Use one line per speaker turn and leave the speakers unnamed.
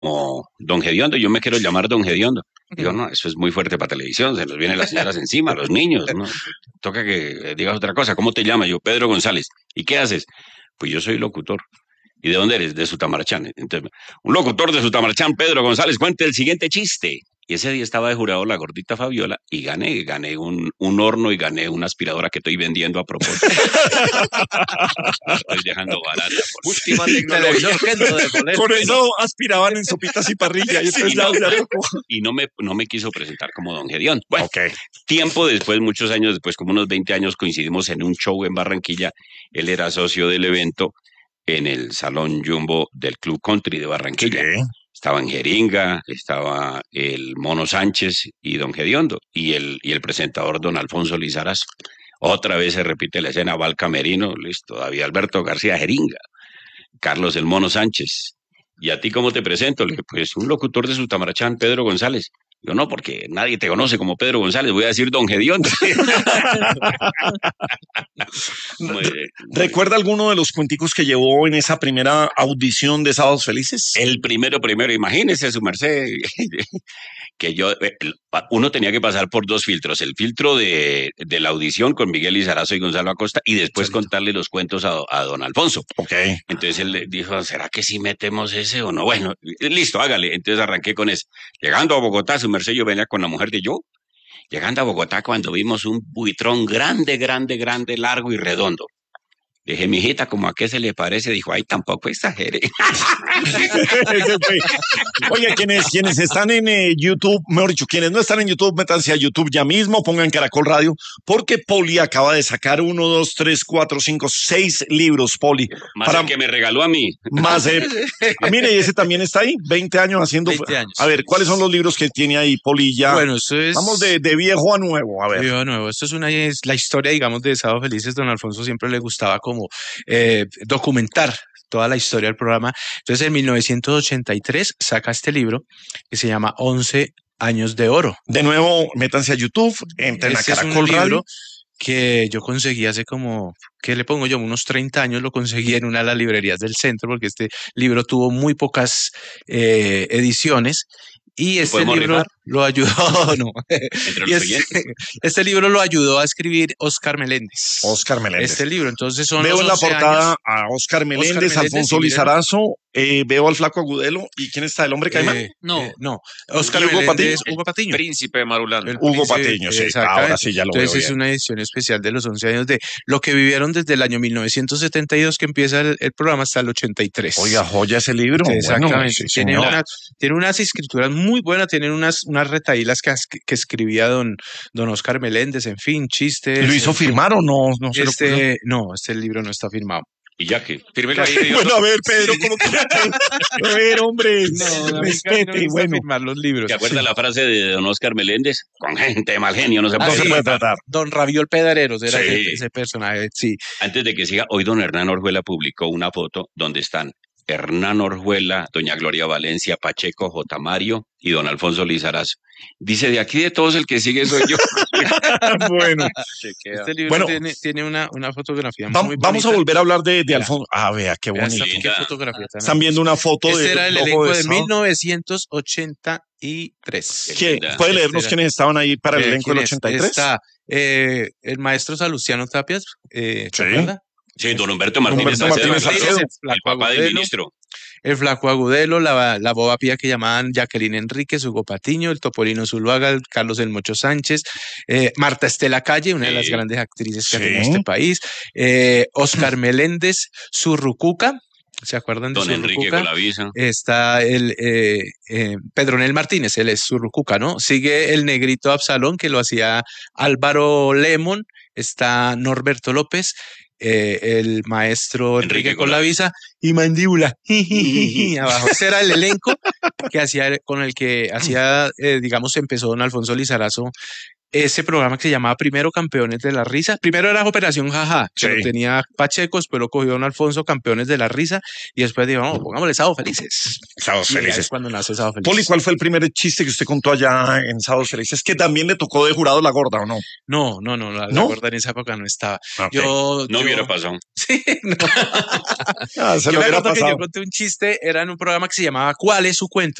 Don Gediondo, yo me quiero llamar Don Gediondo. Digo, no, eso es muy fuerte para televisión, se nos vienen las señoras encima, los niños, ¿no? Toca que digas otra cosa. ¿Cómo te llamas? Yo, Pedro González. ¿Y qué haces? Pues yo soy locutor. ¿Y de dónde eres? De Sutamarchán. Entonces, un locutor de Sutamarchán, Pedro González, cuente el siguiente chiste. Y ese día estaba de jurado la gordita Fabiola y gané un horno y gané una aspiradora que estoy vendiendo a propósito. Estoy dejando barata.
Última tecnología.
Con eso aspiraban en sopitas y parrilla. Y,
Sí, y no me quiso presentar como Don Gedeón. Bueno,
okay.
Tiempo después, muchos años después, como unos 20 años, coincidimos en un show en Barranquilla. Él era socio del evento en el Salón Jumbo del Club Country de Barranquilla.
Sí.
Estaban Jeringa, estaba el Mono Sánchez y Don Gediondo, y el presentador Don Alfonso Lizarazo. Otra vez se repite la escena, va al camerino, listo, David Alberto García Jeringa, Carlos el Mono Sánchez. ¿Y a ti cómo te presento? Le dije, pues un locutor de Sutamarachán, Pedro González. Yo no, porque nadie te conoce como Pedro González, voy a decir Don Gediondo.
¿Recuerda alguno de los cuenticos que llevó en esa primera audición de Sábados Felices?
El primero, imagínese su merced, que uno tenía que pasar por dos filtros, el filtro de la audición con Miguel Lizarazo y Gonzalo Acosta, y después contarle los cuentos a don Alfonso.
Okay.
Entonces él le dijo, ¿será que sí metemos ese o no? Bueno, listo, hágale. Entonces arranqué con eso. Llegando a Bogotá, su merced, yo venía con la mujer de yo. Llegando a Bogotá, cuando vimos un buitrón grande, largo y redondo. Dije, mijita, ¿cómo a qué se le parece? Dijo, ay, tampoco exagere.
Oye, quienes están en YouTube, mejor dicho, quienes no están en YouTube, métanse a YouTube ya mismo, pongan Caracol Radio, porque Poli acaba de sacar 1, 2, 3, 4, 5, 6 libros, Poli.
Más el que me regaló a mí.
Más mire, y ese también está ahí, 20 años haciendo.
20 años.
A ver, ¿cuáles son los libros que tiene ahí, Poli? Ya.
Bueno, eso es.
Vamos de viejo a nuevo, a ver.
De viejo a nuevo. Esto es la historia, digamos, de Sábado Felices. Don Alfonso siempre le gustaba como documentar toda la historia del programa. Entonces, en 1983 saca este libro que se llama 11 años de oro.
De nuevo, métanse a YouTube, entren a Caracol Radio.
Que yo conseguí hace como, ¿qué le pongo yo? Unos 30 años lo conseguí en una de las librerías del centro, porque este libro tuvo muy pocas ediciones. Y este libro lo ayudó, no. Este libro lo ayudó a escribir Óscar Meléndez.
Óscar Meléndez.
Este libro, entonces son
veo en la portada a Óscar Meléndez, Alfonso Lizarazo, veo al Flaco Agudelo. ¿Y quién está? ¿El hombre caimán?
No. Óscar Meléndez, Hugo Patiño.
Príncipe de Marulanda.
Hugo Patiño, sí. Ahora sí ya lo veo.
Entonces es una edición especial de los 11 años de lo que vivieron desde el año 1972 que empieza el programa hasta el 83.
Oiga, joya ese libro.
Exactamente.
Bueno, sí,
tiene unas escrituras muy buenas, tienen unas retaílas que escribía don Óscar Meléndez, en fin, chistes.
¿Lo hizo firmar o no?
No, este libro no está firmado.
Y ya que
fírmelo ahí.
Bueno, a ver, Pedro, ¿cómo que? A ver, hombre, respete, bueno.
Firmar los libros.
¿Te acuerdas la frase de don Óscar Meléndez? Con gente de mal genio no se
puede tratar.
Don Raviol Pedareros era ese personaje, sí.
Antes de que siga, hoy don Hernán Orjuela publicó una foto donde están Hernán Orjuela, doña Gloria Valencia, Pacheco, J. Mario y don Alfonso Lizarazo. Dice, de aquí de todos el que sigue soy yo.
Bueno.
Este libro tiene una fotografía muy bonita.
Vamos a volver a hablar de Alfonso. Ah, vea, qué bonito.
¿Qué fotografía?
Están viendo una foto
este era el elenco de 1983.
¿Puede leernos quiénes estaban ahí para el elenco del 83?
Está el maestro Salustiano Tapias, ¿se acuerda?
Sí, don Humberto Martínez
Salcedo,
el papá del ministro.
El Flaco Agudelo, la boba pía que llamaban Jacqueline Enríquez, Hugo Patiño, el Topolino Zuluaga, Carlos el Mocho Sánchez, Marta Estela Calle, una de las grandes actrices que ha tenido este país, Óscar Meléndez, Zurrucuca. ¿Se acuerdan de
don Enrique Colavisa?
Está el Pedronel Martínez, él es Zurrucuca, ¿no? Sigue el negrito Absalón, que lo hacía Álvaro Lemon. Está Norberto López, el maestro Enrique Colavisa y Mandíbula. Abajo. Ese era el elenco con el que hacía, digamos, empezó don Alfonso Lizarazo ese programa que se llamaba Primero Campeones de la Risa. Primero era Operación Jaja,
Sí.
pero tenía Pacheco, después lo cogió Don Alfonso, Campeones de la Risa, y después dijo, no, pongámosle Sábado Felices.
Sábados
Y ahí
Felices.
es cuando nace Sábado Felices.
Poli, ¿cuál fue el primer chiste que usted contó allá en Sábados Felices? Que también le tocó de jurado la gorda, ¿o no?
No, la
¿No?
gorda en esa época no estaba.
Ok.
No hubiera pasado.
Sí, no.
Ah, se
Yo
lo
me
hubiera
acuerdo que
pasado.
yo conté un chiste, era en un programa que se llamaba ¿Cuál es su cuento?